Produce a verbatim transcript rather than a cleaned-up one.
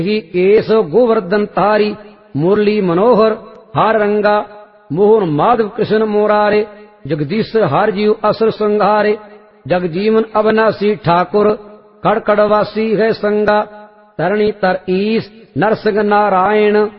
केश गोवर्धन तारी मुरली मनोहर हार रंगा मोहन माधव कृष्ण मोरारे जगदीश्वर हार जीव असुर संहारे जगजीवन अविनाशी ठाकुर कड़कड़वासी है संगा तरणी तर ईश नरसिंह नारायण